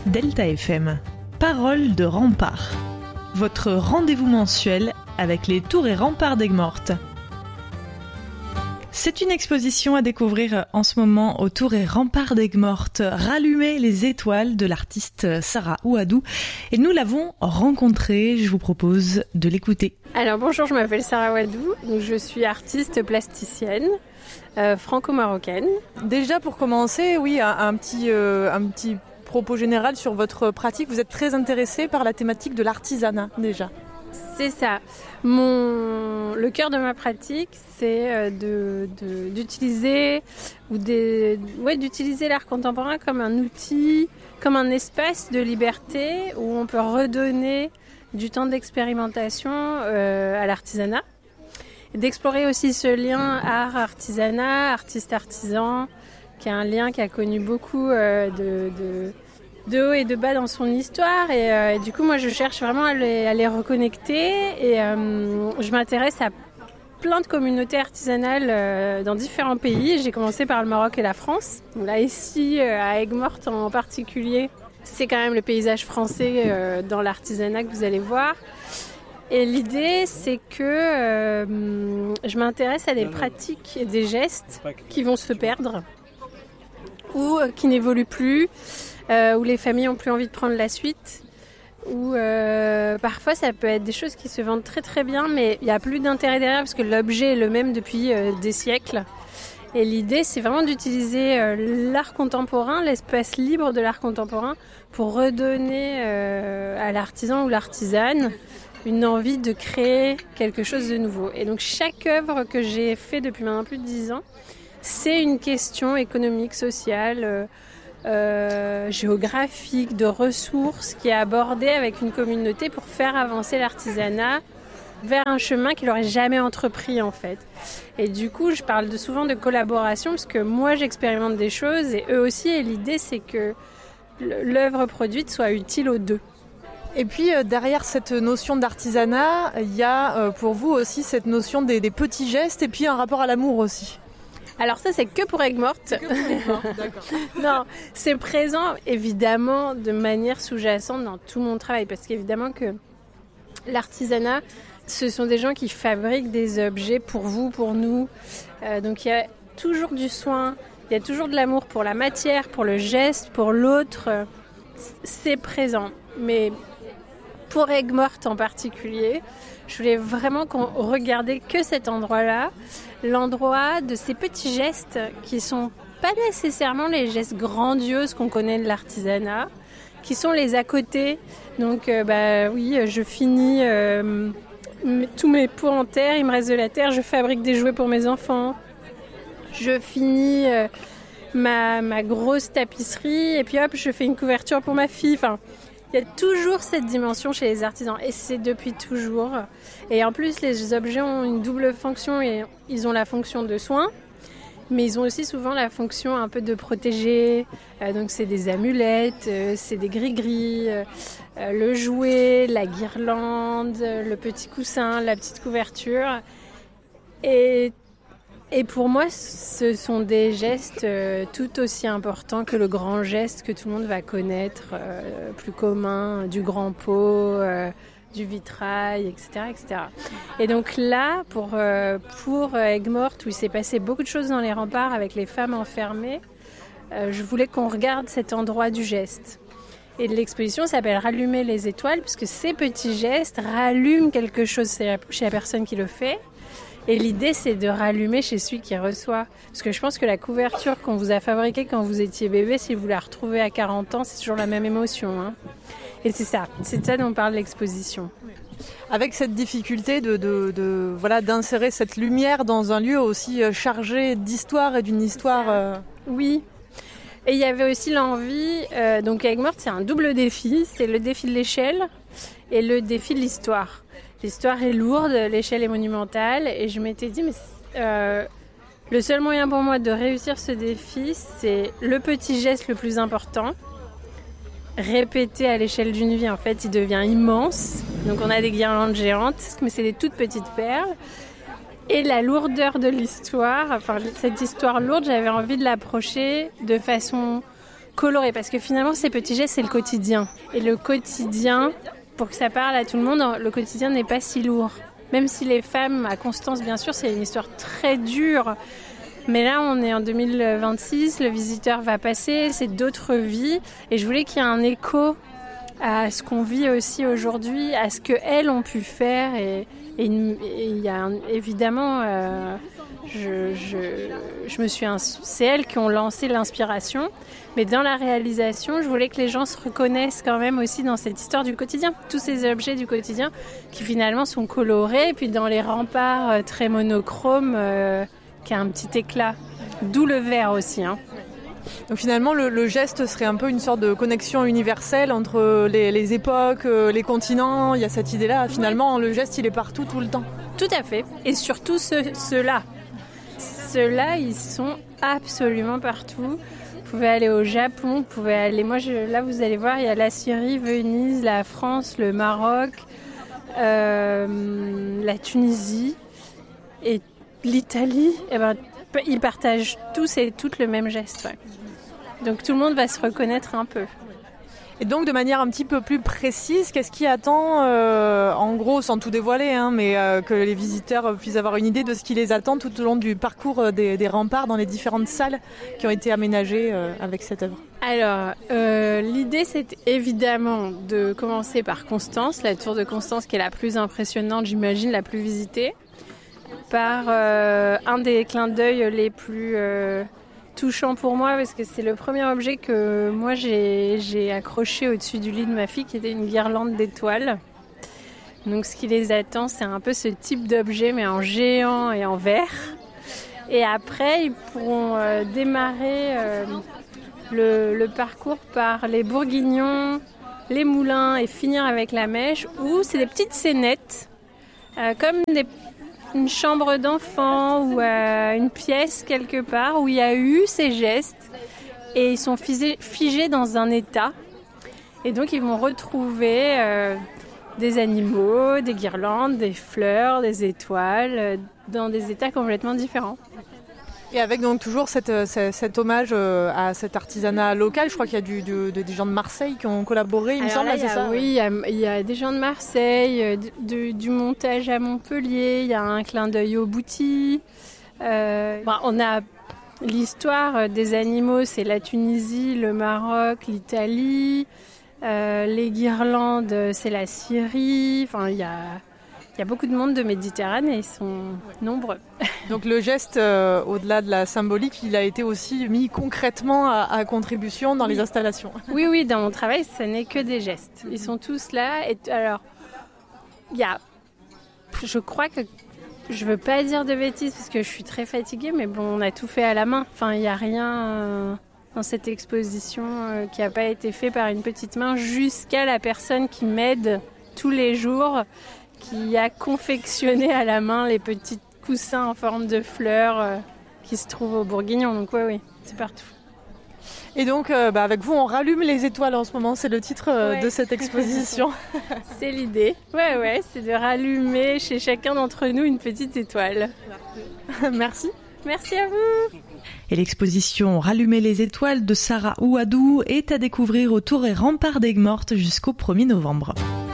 Delta FM, Parole de rempart. Votre rendez-vous mensuel avec les tours et remparts d'Aigues-Mortes. C'est une exposition à découvrir en ce moment aux tours et remparts d'Aigues-Mortes. Rallumer les étoiles de l'artiste Sarah Ouadou. Et nous l'avons rencontrée. Je vous propose de l'écouter. Alors bonjour, je m'appelle Sarah Ouadou. Donc, je suis artiste plasticienne franco-marocaine. Déjà pour commencer, oui, un petit propos général sur votre pratique. Vous êtes très intéressée par la thématique de l'artisanat déjà. C'est ça. Le cœur de ma pratique, c'est d'utiliser l'art contemporain comme un outil, comme un espace de liberté où on peut redonner du temps d'expérimentation à l'artisanat. Et d'explorer aussi ce lien art-artisanat, artiste-artisan, qui est un lien qui a connu beaucoup de haut et de bas dans son histoire. Et du coup, moi, je cherche vraiment à les reconnecter. Et je m'intéresse à plein de communautés artisanales dans différents pays. J'ai commencé par le Maroc et la France. Là, ici, à Aigues-Mortes en particulier, c'est quand même le paysage français dans l'artisanat que vous allez voir. Et l'idée, c'est que je m'intéresse à des pratiques et des gestes qui vont se perdre ou qui n'évoluent plus, où les familles n'ont plus envie de prendre la suite, où parfois ça peut être des choses qui se vendent très très bien, mais il n'y a plus d'intérêt derrière parce que l'objet est le même depuis des siècles. Et l'idée, c'est vraiment d'utiliser l'art contemporain, l'espace libre de l'art contemporain, pour redonner à l'artisan ou l'artisane une envie de créer quelque chose de nouveau. Et donc chaque œuvre que j'ai fait depuis maintenant plus de 10 ans, c'est une question économique, sociale, géographique, de ressources qui est abordée avec une communauté pour faire avancer l'artisanat vers un chemin qu'il n'aurait jamais entrepris en fait. Et du coup, je parle souvent de collaboration parce que moi j'expérimente des choses et eux aussi, et l'idée c'est que l'œuvre produite soit utile aux deux. Et puis derrière cette notion d'artisanat, il y a pour vous aussi cette notion des petits gestes et puis un rapport à l'amour aussi. Alors ça, c'est que pour Aigues-Mortes. D'accord. Non, c'est présent évidemment de manière sous-jacente dans tout mon travail parce qu'évidemment que l'artisanat, ce sont des gens qui fabriquent des objets pour vous, pour nous. Donc il y a toujours du soin, il y a toujours de l'amour pour la matière, pour le geste, pour l'autre. C'est présent. Mais pour Aigues-Mortes en particulier, je voulais vraiment qu'on regardait que cet endroit-là, l'endroit de ces petits gestes qui sont pas nécessairement les gestes grandioses qu'on connaît de l'artisanat, qui sont les à côté. Donc je finis tous mes pots en terre, il me reste de la terre, je fabrique des jouets pour mes enfants, je finis ma grosse tapisserie et puis hop, je fais une couverture pour ma fille. Enfin, il y a toujours cette dimension chez les artisans et c'est depuis toujours. Et en plus, les objets ont une double fonction et ils ont la fonction de soin, mais ils ont aussi souvent la fonction un peu de protéger. Donc c'est des amulettes, c'est des gris-gris, le jouet, la guirlande, le petit coussin, la petite couverture. Et pour moi, ce sont des gestes tout aussi importants que le grand geste que tout le monde va connaître, plus commun, du grand pot, du vitrail, etc., etc. Et donc là, pour Aigues-Mortes, où il s'est passé beaucoup de choses dans les remparts avec les femmes enfermées, je voulais qu'on regarde cet endroit du geste. Et l'exposition s'appelle « Rallumer les étoiles » puisque ces petits gestes rallument quelque chose chez la personne qui le fait. Et l'idée, c'est de rallumer chez celui qui reçoit. Parce que je pense que la couverture qu'on vous a fabriquée quand vous étiez bébé, si vous la retrouvez à 40 ans, c'est toujours la même émotion. Hein. Et c'est de ça dont parle l'exposition. Avec cette difficulté d'insérer cette lumière dans un lieu aussi chargé d'histoire et d'une histoire... Oui. Et il y avait aussi l'envie... donc Aigues-Mortes, c'est un double défi. C'est le défi de l'échelle et le défi de l'histoire. L'histoire est lourde, l'échelle est monumentale et je m'étais dit le seul moyen pour moi de réussir ce défi, c'est le petit geste le plus important, répété à l'échelle d'une vie. En fait, il devient immense. Donc on a des guirlandes géantes, mais c'est des toutes petites perles. Et la lourdeur de l'histoire, enfin cette histoire lourde, j'avais envie de l'approcher de façon coloré, parce que finalement ces petits gestes c'est le quotidien. Et le quotidien, pour que ça parle à tout le monde, le quotidien n'est pas si lourd. Même si les femmes, à Constance bien sûr, c'est une histoire très dure. Mais là on est en 2026, le visiteur va passer, c'est d'autres vies. Et je voulais qu'il y ait un écho à ce qu'on vit aussi aujourd'hui, à ce qu'elles ont pu faire. Et il y a évidemment... c'est elles qui ont lancé l'inspiration, mais dans la réalisation, je voulais que les gens se reconnaissent quand même aussi dans cette histoire du quotidien, tous ces objets du quotidien qui finalement sont colorés, et puis dans les remparts très monochromes, qui a un petit éclat, d'où le vert aussi. Donc finalement, le geste serait un peu une sorte de connexion universelle entre les époques, les continents. Il y a cette idée-là. Finalement, le geste, il est partout, tout le temps. Tout à fait. Et surtout ceux-là. Ceux-là, ils sont absolument partout. Vous pouvez aller au Japon, vous pouvez aller... là, vous allez voir, il y a la Syrie, Venise, la France, le Maroc, la Tunisie et l'Italie. Ils partagent tous et toutes le même geste. Ouais. Donc tout le monde va se reconnaître un peu. Et donc de manière un petit peu plus précise, qu'est-ce qui attend, en gros, sans tout dévoiler, mais que les visiteurs puissent avoir une idée de ce qui les attend tout au long du parcours des remparts dans les différentes salles qui ont été aménagées avec cette œuvre? Alors, l'idée, c'est évidemment de commencer par Constance, la tour de Constance qui est la plus impressionnante, j'imagine, la plus visitée, par un des clins d'œil les plus... touchant pour moi parce que c'est le premier objet que moi j'ai accroché au-dessus du lit de ma fille qui était une guirlande d'étoiles. Donc ce qui les attend, c'est un peu ce type d'objet mais en géant et en vert. Et après ils pourront démarrer le parcours par les bourguignons, les moulins et finir avec la mèche, où c'est des petites scénettes comme une chambre d'enfant ou une pièce quelque part où il y a eu ces gestes et ils sont figés dans un état. Et donc ils vont retrouver des animaux, des guirlandes, des fleurs, des étoiles dans des états complètement différents. Et avec donc toujours cet hommage à cet artisanat local. Je crois qu'il y a des gens de Marseille qui ont collaboré, il me semble, c'est ça? Oui, il y a des gens de Marseille, du montage à Montpellier, il y a un clin d'œil au Bouti. On a l'histoire des animaux, c'est la Tunisie, le Maroc, l'Italie. Les guirlandes, c'est la Syrie. Enfin, il y a beaucoup de monde de Méditerranée, ils sont nombreux. Donc le geste, au-delà de la symbolique, il a été aussi mis concrètement à contribution dans les installations. Oui, dans mon travail, ce n'est que des gestes. Ils sont tous là. Et alors, je crois que, je veux pas dire de bêtises parce que je suis très fatiguée, mais bon, on a tout fait à la main. Enfin, il n'y a rien dans cette exposition qui n'a pas été fait par une petite main, jusqu'à la personne qui m'aide tous les jours, qui a confectionné à la main les petits coussins en forme de fleurs qui se trouvent au Bourguignon. Donc oui, c'est partout. Et donc avec vous, on rallume les étoiles en ce moment, c'est le titre de cette exposition. C'est l'idée. Ouais, c'est de rallumer chez chacun d'entre nous une petite étoile. Merci. Merci à vous. Et l'exposition Rallumer les étoiles de Sarah Ouadou est à découvrir au Tour et Rempart d'Aigues-Mortes jusqu'au 1er novembre.